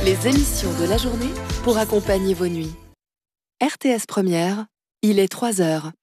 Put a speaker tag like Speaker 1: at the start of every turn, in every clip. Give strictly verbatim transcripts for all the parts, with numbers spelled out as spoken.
Speaker 1: Les émissions de la journée pour accompagner vos nuits. R T S Première, il est trois heures.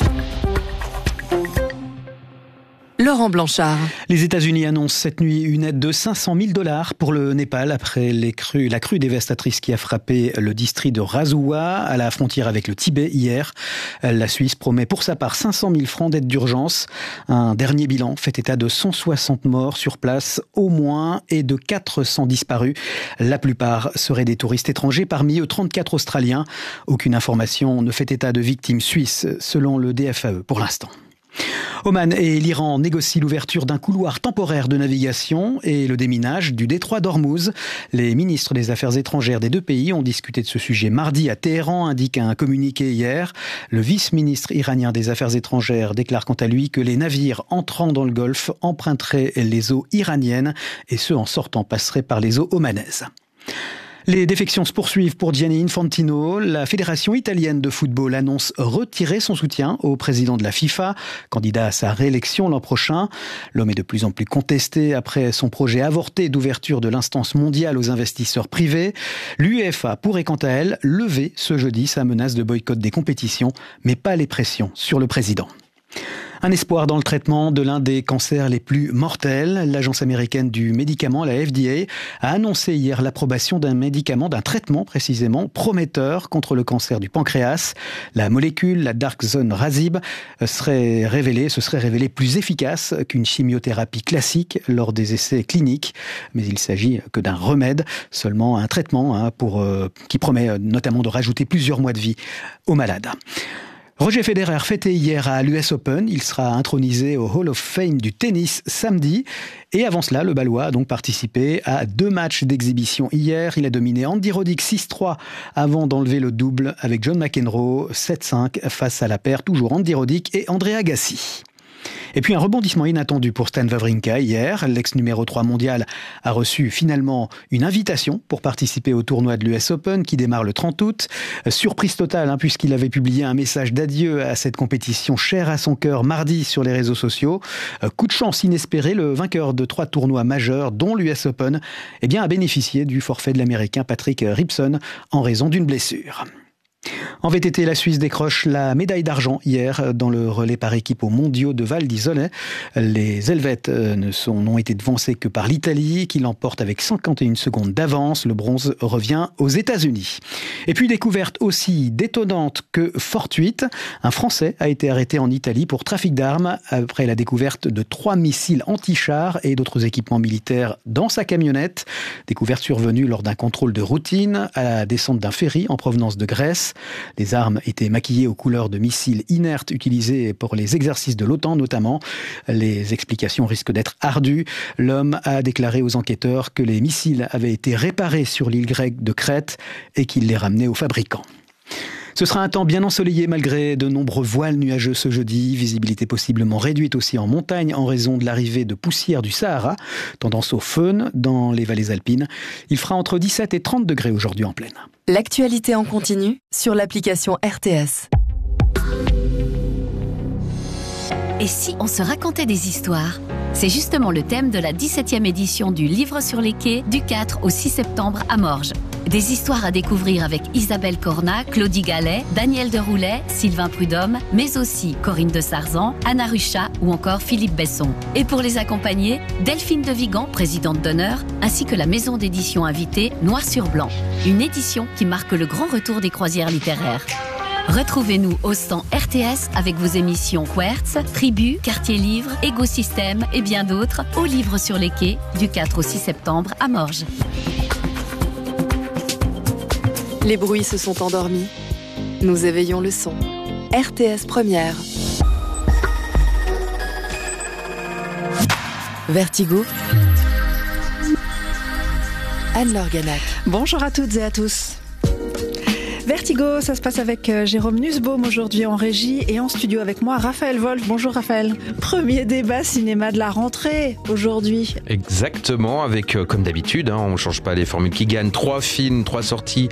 Speaker 1: Laurent Blanchard.
Speaker 2: Les États-Unis annoncent cette nuit une aide de cinq cent mille dollars pour le Népal après les crues, la crue dévastatrice qui a frappé le district de Razoua à la frontière avec le Tibet hier. La Suisse promet pour sa part cinq cent mille francs d'aide d'urgence. Un dernier bilan fait état de cent soixante morts sur place au moins et de quatre cents disparus. La plupart seraient des touristes étrangers, parmi eux trente-quatre Australiens. Aucune information ne fait état de victimes suisses selon le D F A E pour l'instant. Oman et l'Iran négocient l'ouverture d'un couloir temporaire de navigation et le déminage du détroit d'Ormuz. Les ministres des Affaires étrangères des deux pays ont discuté de ce sujet mardi à Téhéran, indique un communiqué hier. Le vice-ministre iranien des Affaires étrangères déclare quant à lui que les navires entrant dans le Golfe emprunteraient les eaux iraniennes et ceux en sortant passeraient par les eaux omanaises. Les défections se poursuivent pour Gianni Infantino. La Fédération italienne de football annonce retirer son soutien au président de la FIFA, candidat à sa réélection l'an prochain. L'homme est de plus en plus contesté après son projet avorté d'ouverture de l'instance mondiale aux investisseurs privés. L'UEFA pourrait quant à elle lever ce jeudi sa menace de boycott des compétitions, mais pas les pressions sur le président. Un espoir dans le traitement de l'un des cancers les plus mortels. L'agence américaine du médicament, la F D A, a annoncé hier l'approbation d'un médicament, d'un traitement précisément, prometteur contre le cancer du pancréas. La molécule, la Darxon-Razib, serait révélée, se serait révélée plus efficace qu'une chimiothérapie classique lors des essais cliniques. Mais il s'agit que d'un remède, seulement un traitement hein, pour, euh, qui promet notamment de rajouter plusieurs mois de vie aux malades. Roger Federer fêté hier à l'U S Open. Il sera intronisé au Hall of Fame du tennis samedi. Et avant cela, le Ballois a donc participé à deux matchs d'exhibition hier. Il a dominé Andy Roddick six trois avant d'enlever le double avec John McEnroe sept cinq face à la paire, toujours Andy Roddick et André Agassi. Et puis un rebondissement inattendu pour Stan Wawrinka hier. L'ex numéro trois mondial a reçu finalement une invitation pour participer au tournoi de l'U S Open qui démarre le trente août. Surprise totale hein, puisqu'il avait publié un message d'adieu à cette compétition chère à son cœur mardi sur les réseaux sociaux. Coup de chance inespéré, le vainqueur de trois tournois majeurs dont l'U S Open eh bien, a bénéficié du forfait de l'Américain Patrick Ribson en raison d'une blessure. En V T T, la Suisse décroche la médaille d'argent hier dans le relais par équipe aux mondiaux de Val d'Isole. Les Helvètes ne sont, n'ont été devancés que par l'Italie qui l'emporte avec cinquante et une secondes d'avance. Le bronze revient aux États-Unis. Et puis découverte aussi détonnante que fortuite, un Français a été arrêté en Italie pour trafic d'armes après la découverte de trois missiles anti-chars et d'autres équipements militaires dans sa camionnette. Découverte survenue lors d'un contrôle de routine à la descente d'un ferry en provenance de Grèce. Les armes étaient maquillées aux couleurs de missiles inertes utilisés pour les exercices de l'OTAN notamment. Les explications risquent d'être ardues. L'homme a déclaré aux enquêteurs que les missiles avaient été réparés sur l'île grecque de Crète et qu'il les ramenait aux fabricants. Ce sera un temps bien ensoleillé malgré de nombreux voiles nuageux ce jeudi. Visibilité possiblement réduite aussi en montagne en raison de l'arrivée de poussière du Sahara. Tendance au faune dans les vallées alpines. Il fera entre dix-sept et trente degrés aujourd'hui en plaine.
Speaker 1: L'actualité en continu sur l'application R T S.
Speaker 3: Et si on se racontait des histoires ? C'est justement le thème de la dix-septième édition du Livre sur les quais du quatre au six septembre à Morges. Des histoires à découvrir avec Isabelle Cornat, Claudie Gallet, Daniel Deroulet, Sylvain Prudhomme, mais aussi Corinne de Sarzan, Anna Ruchat ou encore Philippe Besson. Et pour les accompagner, Delphine de Vigan, présidente d'honneur, ainsi que la maison d'édition invitée Noir sur Blanc. Une édition qui marque le grand retour des croisières littéraires. Retrouvez-nous au stand R T S avec vos émissions Quertz, Tribu, Quartier Livre, Écosystème et bien d'autres au Livre sur les quais du quatre au six septembre à Morges.
Speaker 1: Les bruits se sont endormis. Nous éveillons le son. R T S Première. Vertigo. Anne Lorganac.
Speaker 4: Bonjour à toutes et à tous. Vertigo, ça se passe avec Jérôme Nussbaum aujourd'hui en régie et en studio avec moi, Raphaël Wolf. Bonjour Raphaël. Premier débat cinéma de la rentrée aujourd'hui.
Speaker 5: Exactement, avec euh, comme d'habitude, hein, on ne change pas les formules qui gagnent. Trois films, trois sorties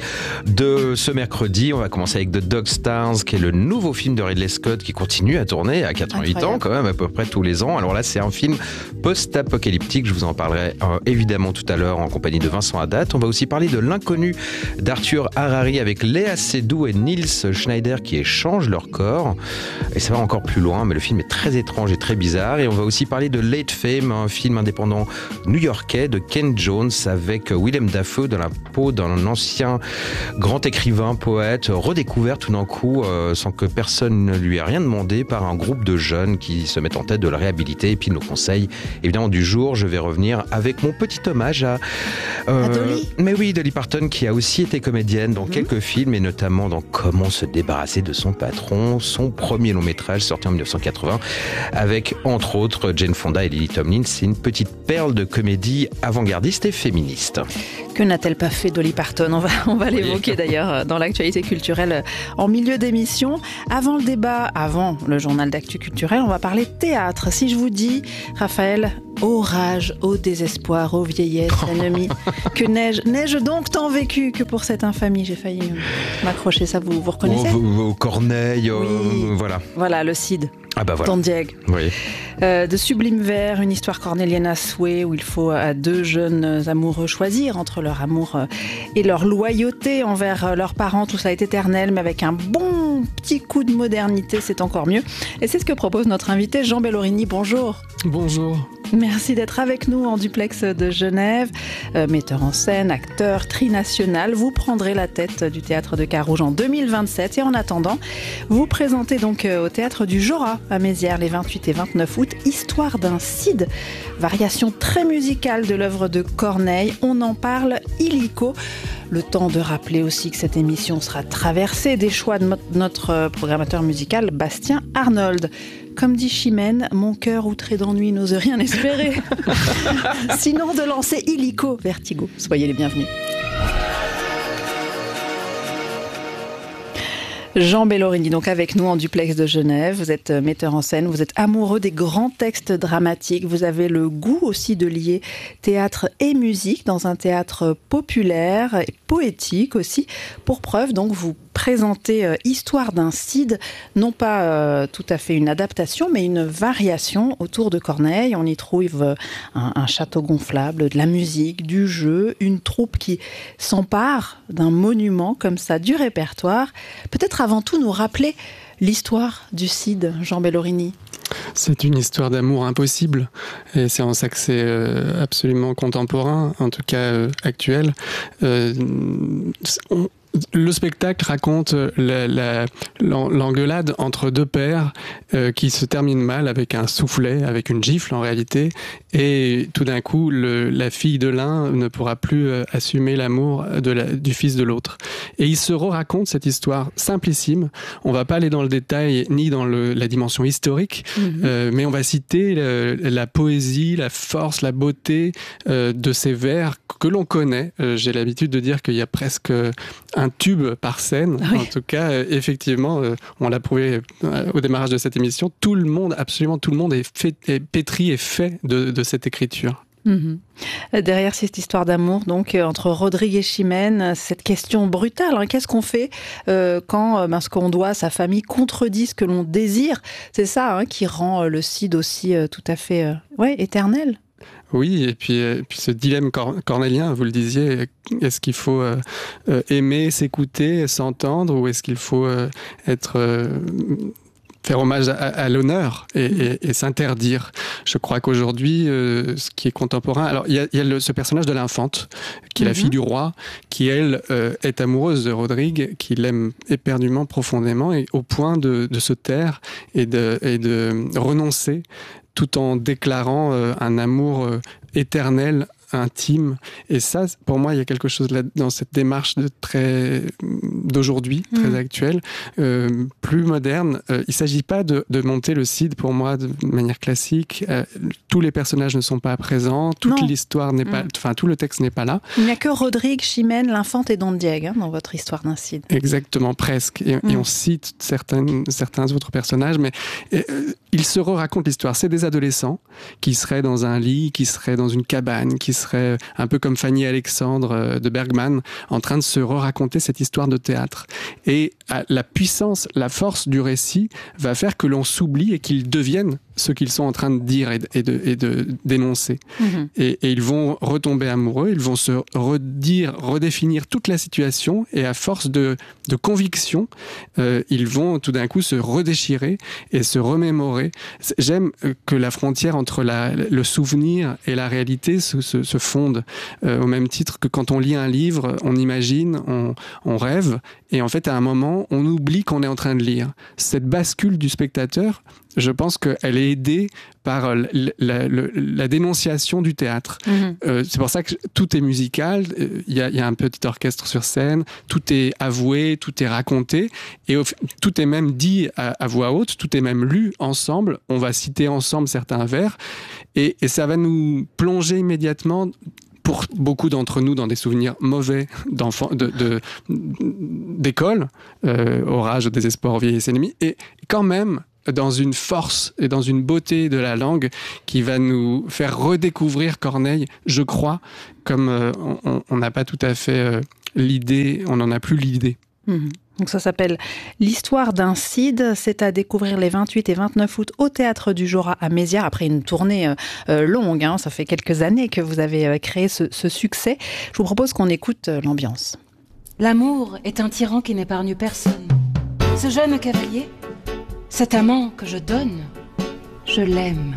Speaker 5: de ce mercredi. On va commencer avec The Dog Stars, qui est le nouveau film de Ridley Scott qui continue à tourner à quatre-vingt-huit Incroyable. Ans quand même, à peu près tous les ans. Alors là, c'est un film post-apocalyptique. Je vous en parlerai euh, évidemment tout à l'heure en compagnie de Vincent Haddad. On va aussi parler de L'inconnu d'Arthur Harari avec Léa Seydoux et Niels Schneider qui échangent leur corps. Et ça va encore plus loin, mais le film est très étrange et très bizarre. Et on va aussi parler de Late Fame, un film indépendant new-yorkais de Ken Jones avec Willem Dafoe dans la peau d'un ancien grand écrivain, poète, redécouvert tout d'un coup euh, sans que personne ne lui ait rien demandé par un groupe de jeunes qui se mettent en tête de le réhabiliter. Et puis nos conseils, évidemment, du jour, je vais revenir avec mon petit hommage à...
Speaker 4: Euh, à Dolly.
Speaker 5: Mais oui, Dolly Parton qui a aussi été comédienne dans mmh. quelques films et notamment dans Comment se débarrasser de son patron, son premier long métrage sorti en dix-neuf cent quatre-vingts avec entre autres Jane Fonda et Lily Tomlin. C'est une petite perle de comédie avant-gardiste et féministe.
Speaker 4: Que n'a-t-elle pas fait Dolly Parton ? On va, on va l'évoquer d'ailleurs dans l'actualité culturelle en milieu d'émission. Avant le débat, avant le journal d'actu culturel, on va parler théâtre. Si je vous dis, Raphaël, ô rage, ô désespoir, ô vieillesse, ennemie, que n'ai-je, n'ai-je donc tant vécu que pour cette infamie ? J'ai failli m'accrocher, ça vous, vous reconnaissez ?
Speaker 5: Au, au Corneille,
Speaker 4: oui.
Speaker 5: euh, voilà.
Speaker 4: Voilà, le Cid.
Speaker 5: Ah bah voilà.
Speaker 4: Tandieg.
Speaker 5: Oui.
Speaker 4: Euh, de Sublime Vers, une histoire cornélienne à souhait où il faut à deux jeunes amoureux choisir entre leur amour et leur loyauté envers leurs parents. Tout ça est éternel, mais avec un bon petit coup de modernité, c'est encore mieux. Et c'est ce que propose notre invité Jean Bellorini. Bonjour.
Speaker 6: Bonjour.
Speaker 4: Merci d'être avec nous en duplex de Genève. Euh, metteur en scène, acteur trinational, vous prendrez la tête du Théâtre de Carouge en deux mille vingt-sept. Et en attendant, vous présentez donc au Théâtre du Jorat à Mézières les vingt-huit et vingt-neuf août, Histoire d'un Cid, variation très musicale de l'œuvre de Corneille. On en parle illico. Le temps de rappeler aussi que cette émission sera traversée des choix de notre programmateur musical Bastien Arnold. Comme dit Chimène, mon cœur outré d'ennui n'ose rien espérer. Sinon de lancer illico, Vertigo. Soyez les bienvenus. Jean Bellorini, donc avec nous en duplex de Genève. Vous êtes metteur en scène, vous êtes amoureux des grands textes dramatiques. Vous avez le goût aussi de lier théâtre et musique dans un théâtre populaire et poétique aussi. Pour preuve, donc, vous présentez euh, Histoire d'un Cid, non pas euh, tout à fait une adaptation, mais une variation autour de Corneille. On y trouve euh, un, un château gonflable, de la musique, du jeu, une troupe qui s'empare d'un monument comme ça, du répertoire. Peut-être avant tout nous rappeler l'histoire du Cid, Jean Bellorini.
Speaker 6: C'est une histoire d'amour impossible, et c'est en ça que c'est euh, absolument contemporain, en tout cas euh, actuel. Euh, on, Le spectacle raconte la, la, l'engueulade entre deux pères euh, qui se termine mal avec un soufflet, avec une gifle en réalité, et tout d'un coup, le, la fille de l'un ne pourra plus euh, assumer l'amour de la, du fils de l'autre. Et il se raconte cette histoire simplissime. On ne va pas aller dans le détail ni dans le, la dimension historique, mmh. euh, mais on va citer le, la poésie, la force, la beauté euh, de ces vers que l'on connaît. Euh, j'ai l'habitude de dire qu'il y a presque un tube par scène. Oui. En tout cas, euh, effectivement, euh, on l'a prouvé euh, au démarrage de cette émission, tout le monde, absolument tout le monde est, fait, est pétri et fait de, de cette écriture.
Speaker 4: Mmh. Derrière cette histoire d'amour, donc entre Rodrigue et Chimène, cette question brutale, hein, qu'est-ce qu'on fait euh, quand ben, ce qu'on doit à sa famille contredit ce que l'on désire ? C'est ça hein, qui rend euh, le Cid aussi euh, tout à fait euh, ouais, éternel.
Speaker 6: Oui, et puis, et puis ce dilemme cor- cornélien, vous le disiez, est-ce qu'il faut euh, aimer, s'écouter, s'entendre, ou est-ce qu'il faut euh, être... Euh, faire hommage à, à l'honneur et, et, et s'interdire. Je crois qu'aujourd'hui, euh, ce qui est contemporain... Alors, il y a, il y a le, ce personnage de l'infante, qui est mm-hmm. la fille du roi, qui, elle, euh, est amoureuse de Rodrigue, qui l'aime éperdument, profondément, et au point de, de se taire et de, et de renoncer, tout en déclarant euh, un amour euh, éternel intime. Et ça, pour moi, il y a quelque chose là, dans cette démarche de très, d'aujourd'hui, très mmh. actuelle, euh, plus moderne. Euh, il ne s'agit pas de, de monter le Cid, pour moi, de manière classique. Euh, tous les personnages ne sont pas présents, toute non. l'histoire n'est mmh. pas, enfin, tout le texte n'est pas là.
Speaker 4: Il n'y a que Rodrigue, Chimène, l'Infante et Don Diego hein, dans votre histoire d'un Cid.
Speaker 6: Exactement, presque. Et, mmh. et on cite certaines, certains autres personnages, mais et, euh, ils se racontent l'histoire. C'est des adolescents qui seraient dans un lit, qui seraient dans une cabane, qui seraient un peu comme Fanny et Alexandre de Bergman, en train de se raconter cette histoire de théâtre. Et la puissance, la force du récit va faire que l'on s'oublie et qu'ils deviennent ce qu'ils sont en train de dire et de, et de, et de dénoncer. Mmh. Et, et ils vont retomber amoureux, ils vont se redire, redéfinir toute la situation et à force de, de conviction, euh, ils vont tout d'un coup se redéchirer et se remémorer. J'aime que la frontière entre la, le souvenir et la réalité se, se, se fonde euh, au même titre que quand on lit un livre, on imagine, on, on rêve et en fait à un moment, on oublie qu'on est en train de lire. Cette bascule du spectateur, je pense qu'elle est aidée par la, la, la, la dénonciation du théâtre. Mmh. Euh, c'est pour ça que tout est musical, il y a, il y a un petit orchestre sur scène, tout est avoué, tout est raconté, et au, tout est même dit à, à voix haute, tout est même lu ensemble, on va citer ensemble certains vers, et, et ça va nous plonger immédiatement pour beaucoup d'entre nous dans des souvenirs mauvais d'enfants, de, de, d'école, euh, orage, au désespoir, au vieillesse ennemi, et quand même dans une force et dans une beauté de la langue qui va nous faire redécouvrir Corneille, je crois, comme euh, on n'a pas tout à fait euh, l'idée, on n'en a plus l'idée.
Speaker 4: Mmh. Donc ça s'appelle L'histoire d'un Cid. C'est à découvrir les vingt-huit et vingt-neuf août au Théâtre du Jorat à Mézières, après une tournée euh, longue. Hein. Ça fait quelques années que vous avez euh, créé ce, ce succès. Je vous propose qu'on écoute euh, l'ambiance.
Speaker 7: L'amour est un tyran qui n'épargne personne. Ce jeune cavalier, cet amant que je donne, je l'aime.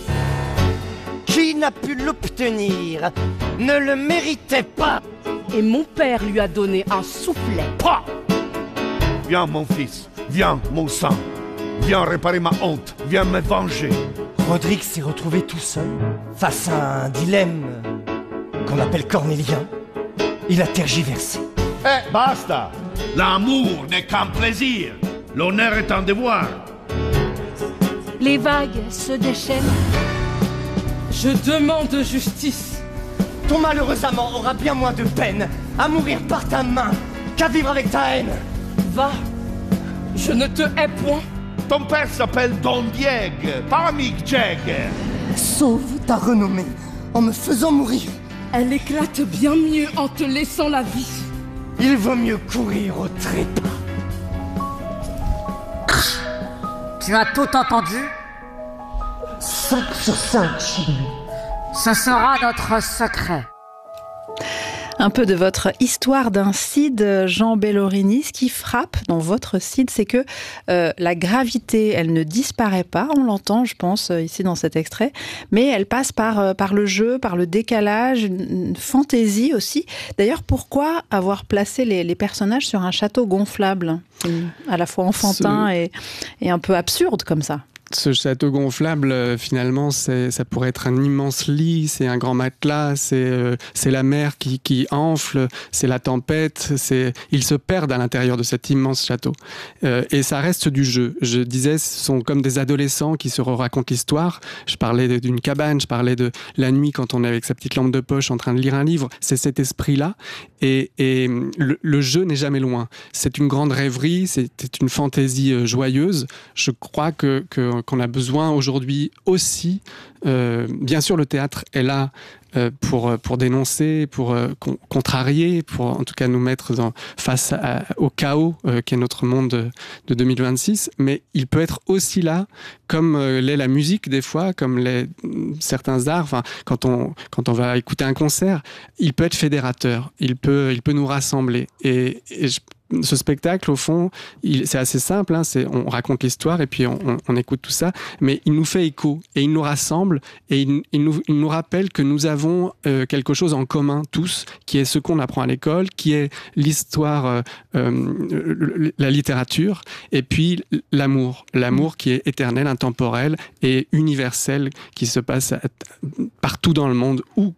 Speaker 8: Qui n'a pu l'obtenir ne le méritait pas.
Speaker 9: Et mon père lui a donné un soufflet.
Speaker 10: Pas. Viens mon fils, viens mon sang. Viens réparer ma honte, viens me venger.
Speaker 8: Rodrigue s'est retrouvé tout seul, face à un dilemme qu'on appelle cornélien. Il a tergiversé.
Speaker 10: Eh, basta. L'amour n'est qu'un plaisir. L'honneur est un devoir.
Speaker 7: Les vagues se déchaînent.
Speaker 9: Je demande justice.
Speaker 8: Ton malheureux amant aura bien moins de peine à mourir par ta main qu'à vivre avec ta haine.
Speaker 9: Va, je ne te hais point.
Speaker 10: Ton père s'appelle Don Diego, pas Mick Jagger.
Speaker 8: Sauve ta renommée en me faisant mourir.
Speaker 9: Elle éclate bien mieux en te laissant la vie.
Speaker 8: Il vaut mieux courir au trépas.
Speaker 11: Tu as tout entendu ?
Speaker 8: cinq sur cinq, chérie.
Speaker 11: Ce sera notre secret.
Speaker 4: Un peu de votre histoire d'un Cid, Jean Bellorini. Ce qui frappe dans votre Cid, c'est que euh, la gravité, elle ne disparaît pas. On l'entend, je pense, ici dans cet extrait. Mais elle passe par, euh, par le jeu, par le décalage, une, une fantaisie aussi. D'ailleurs, pourquoi avoir placé les, les personnages sur un château gonflable, à la fois enfantin Ce... et, et un peu absurde comme ça?
Speaker 6: Ce château gonflable, finalement, c'est, ça pourrait être un immense lit, c'est un grand matelas, c'est, euh, c'est la mer qui, qui enfle, c'est la tempête, c'est... ils se perdent à l'intérieur de cet immense château. Euh, et ça reste du jeu. Je disais, ce sont comme des adolescents qui se racontent l'histoire. Je parlais d'une cabane, je parlais de la nuit quand on est avec sa petite lampe de poche en train de lire un livre. C'est cet esprit-là. Et, et le, le jeu n'est jamais loin. C'est une grande rêverie, c'est, c'est une fantaisie joyeuse. Je crois que, que qu'on a besoin aujourd'hui aussi. Euh, bien sûr, le théâtre est là euh, pour, pour dénoncer, pour euh, con- contrarier, pour en tout cas nous mettre dans, face à, au chaos euh, qu'est notre monde de, de deux mille vingt-six, mais il peut être aussi là, comme euh, l'est la musique des fois, comme l'est certains arts. Enfin, quand on, quand on va écouter un concert, il peut être fédérateur, il peut, il peut nous rassembler. Et, et je Ce spectacle, au fond, il, c'est assez simple, hein, c'est, on raconte l'histoire et puis on, on, on écoute tout ça, mais il nous fait écho et il nous rassemble et il, il, nous, il nous rappelle que nous avons euh, quelque chose en commun tous, qui est ce qu'on apprend à l'école, qui est l'histoire, euh, euh, la littérature et puis l'amour, l'amour qui est éternel, intemporel et universel, qui se passe à, partout dans le monde, où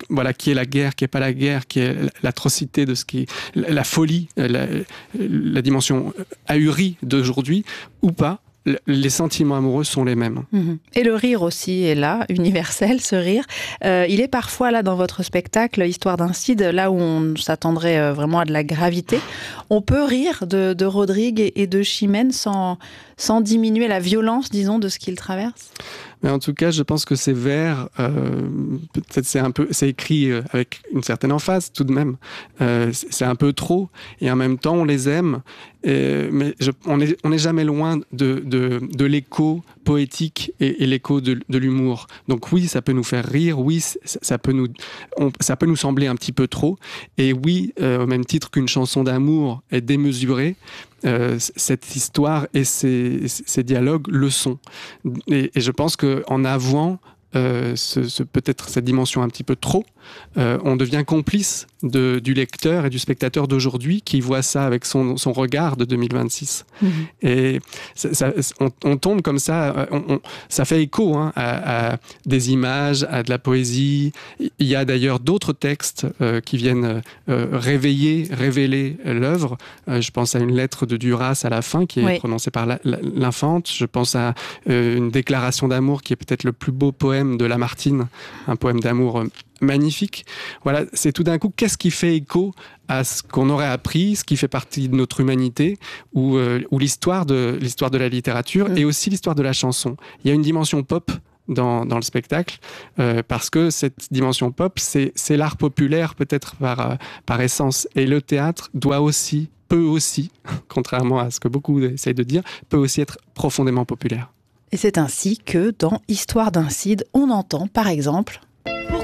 Speaker 6: voilà, qui est la guerre, qui est pas la guerre, qui est l'atrocité de ce qui, la folie, la, la dimension ahurie d'aujourd'hui, ou pas. Les sentiments amoureux sont les mêmes.
Speaker 4: Mmh. Et le rire aussi est là, universel, ce rire. Euh, il est parfois là dans votre spectacle, Histoire d'un Cid, là où on s'attendrait vraiment à de la gravité. On peut rire de, de Rodrigue et de Chimène sans, sans diminuer la violence, disons, de ce qu'ils traversent.
Speaker 6: Mais en tout cas, je pense que ces vers, euh, peut-être c'est un peu, c'est écrit avec une certaine emphase tout de même. Euh, c'est un peu trop, et en même temps, on les aime. Et, mais je, on n'est on est jamais loin de, de, de l'écho poétique et, et l'écho de, de l'humour. Donc oui, ça peut nous faire rire. Oui, ça, ça peut nous, on, ça peut nous sembler un petit peu trop. Et oui, euh, au même titre qu'une chanson d'amour est démesurée, Euh, cette histoire et ces, ces dialogues le sont. Et, et je pense qu'en avouant euh, ce, ce, peut-être cette dimension un petit peu trop, euh, on devient complice de, du lecteur et du spectateur d'aujourd'hui qui voit ça avec son, son regard de deux mille vingt-six. Mmh. Et ça, ça, on, on tombe comme ça, on, on, ça fait écho hein, à, à des images, à de la poésie. Il y a d'ailleurs d'autres textes euh, qui viennent euh, réveiller, révéler l'œuvre. Euh, je pense à une lettre de Duras à la fin qui est oui. prononcée par la, la, l'infante. Je pense à euh, une déclaration d'amour qui est peut-être le plus beau poème de Lamartine, un poème d'amour euh, magnifique. Voilà, c'est tout d'un coup, qu'est-ce qui fait écho à ce qu'on aurait appris, ce qui fait partie de notre humanité, ou, euh, ou l'histoire de, l'histoire de la littérature, mmh. et aussi l'histoire de la chanson. Il y a une dimension pop dans, dans le spectacle, euh, parce que cette dimension pop, c'est, c'est l'art populaire peut-être par, euh, par essence. Et le théâtre doit aussi, peut aussi, contrairement à ce que beaucoup essayent de dire, peut aussi être profondément populaire.
Speaker 4: Et c'est ainsi que, dans Histoire d'un Cid, on entend, par exemple...